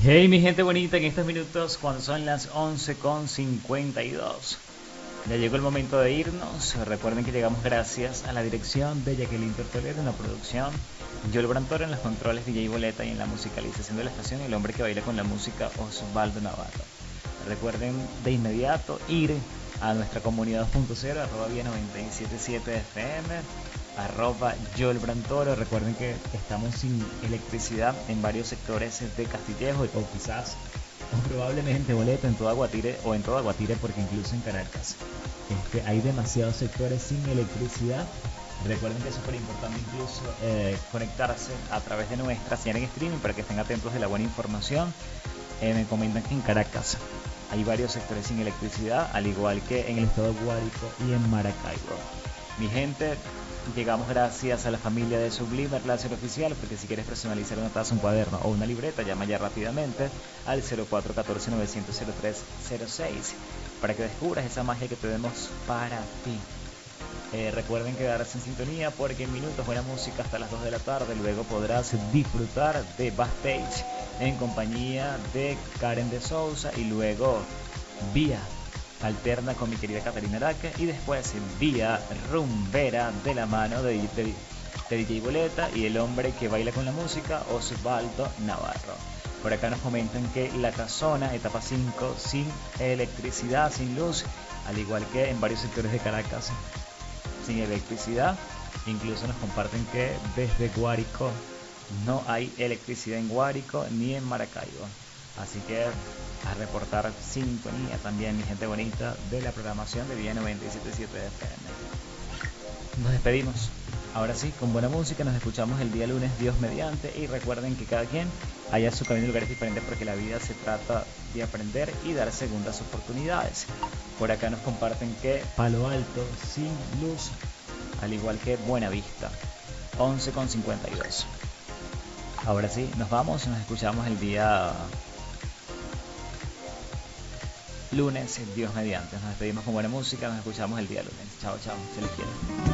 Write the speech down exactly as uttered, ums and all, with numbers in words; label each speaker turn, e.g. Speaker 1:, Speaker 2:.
Speaker 1: Hey mi gente bonita, en estos minutos cuando son las once con cincuenta y dos. Ya llegó el momento de irnos. Recuerden que llegamos gracias a la dirección de Jacqueline Tortoledo en la producción, Joel Brantor en los controles, D J Boleta y en la musicalización de la estación, el hombre que baila con la música, Osvaldo Navarro. Recuerden de inmediato ir a nuestra comunidad dos punto cero, arroba vía noventa y siete punto siete F M, arroba Joel Brantoro. Recuerden que estamos sin electricidad en varios sectores de Castillejo o quizás o probablemente Boleta en toda Guatire o en toda Guatire, porque incluso en Caracas este, hay demasiados sectores sin electricidad. Recuerden que es súper importante incluso eh, conectarse a través de nuestra señal en streaming para que estén atentos de la buena información. Eh, me comentan que en Caracas hay varios sectores sin electricidad, al igual que en el estado de Guárico y en Maracaibo. Mi gente, llegamos gracias a la familia de Sublime Relación Oficial, porque si quieres personalizar una taza, un cuaderno o una libreta, llama ya rápidamente al cero cuatro uno cuatro nueve cero cero tres cero seis para que descubras esa magia que tenemos para ti. Eh, recuerden quedarse en sintonía porque en minutos buena música hasta las dos de la tarde. Luego podrás disfrutar de Backstage en compañía de Karen de Sousa y luego vía alterna con mi querida Catarina Araque y después vía rumbera de la mano de, de, de D J Boleta y el hombre que baila con la música, Osvaldo Navarro. Por acá nos comentan que la casona, etapa cinco, sin electricidad, sin luz, al igual que en varios sectores de Caracas, sin electricidad. Incluso nos comparten que desde Guárico no hay electricidad en Guárico ni en Maracaibo. Así que a reportar sintonía también, mi gente bonita, de la programación de Vía noventa y siete punto siete F M. Nos despedimos. Ahora sí, con buena música, nos escuchamos el día lunes, Dios mediante, y recuerden que cada quien haya su camino en lugares diferentes porque la vida se trata de aprender y dar segundas oportunidades. Por acá nos comparten que Palo Alto sin luz, al igual que Buena Vista, once con cincuenta y dos. Ahora sí, nos vamos, nos escuchamos el día lunes, Dios mediante. Nos despedimos con buena música, nos escuchamos el día lunes. Chao, chao, se les quiere.